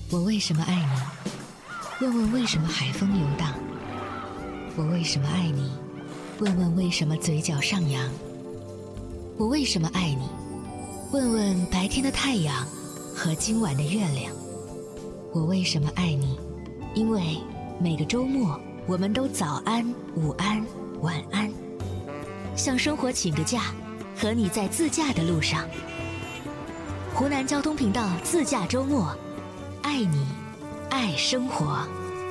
我为什么爱你？问问为什么海风游荡？我为什么爱你？问问为什么嘴角上扬？我为什么爱你？问问白天的太阳和今晚的月亮。我为什么爱你？因为每个周末我们都早安、午安、晚安，向生活请个假，和你在自驾的路上。湖南交通频道自驾周末，爱你，爱生活。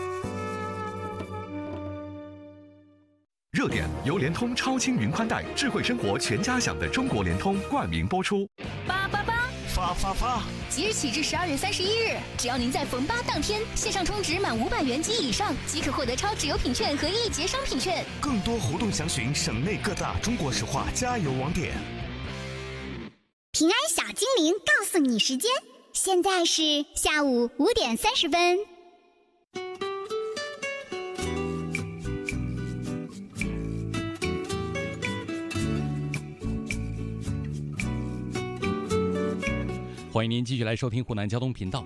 热点由联通超轻云宽带智慧生活全家享的中国联通冠名播出。 发！即日起至12月31日，只要您在逢8当天线上充值满500元及以上，即可获得超值优品券和1节商品券。 更多活动详询省内各大中国石化加油网点。 平安小精灵告诉你时间，现在是下午5点30分。 欢迎您继续来收听湖南交通频道。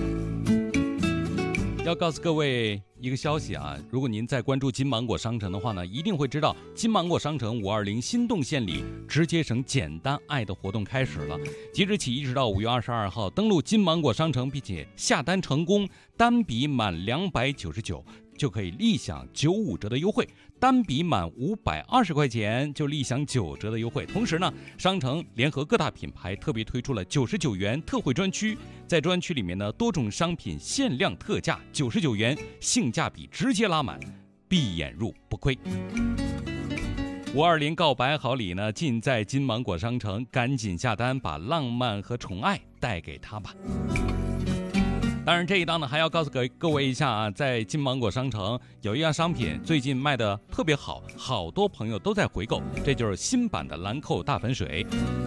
要告诉各位一个消息啊，如果您在关注金芒果商城的话呢，一定会知道金芒果商城520新动线里直接省简单爱的活动开始了。即日起一直到5月22号，登录金芒果商城并且下单成功，单笔满299就可以立享95折的优惠，单笔满520块钱就立享9折的优惠。同时呢，商城联合各大品牌特别推出了99元特惠专区，在专区里面呢，多种商品限量特价99元，性价比直接拉满，闭眼入不亏。520告白好礼呢，尽在金芒果商城，赶紧下单，把浪漫和宠爱带给他吧。当然这一档呢，还要告诉各位一下啊，在金芒果商城有一样商品最近卖的特别好，好多朋友都在回购，这就是新版的兰蔻大粉水。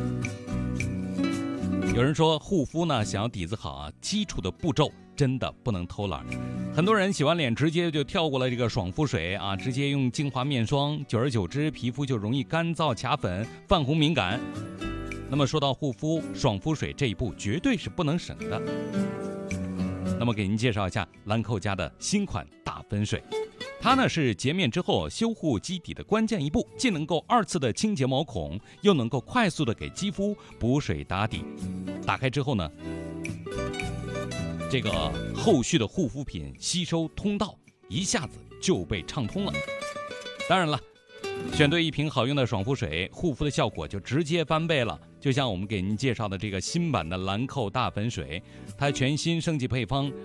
有人说护肤呢，想要底子好啊，基础的步骤真的不能偷懒。很多人洗完脸直接就跳过了这个爽肤水啊，直接用精华面霜，久而久之皮肤就容易干燥卡粉、泛红敏感。那么说到护肤，爽肤水这一步绝对是不能省的。那么给您介绍一下兰蔻家的新款大粉水，它呢是洁面之后修护基底的关键一步，既能够2次的清洁毛孔，又能够快速的给肌肤补水打底。打开之后呢，这个后续的护肤品吸收通道一下子就被畅通了。当然了，选对一瓶好用的爽肤水，护肤的效果就直接翻倍了。就像我们给您介绍的这个新版的兰蔻大粉水，它全新升级配方，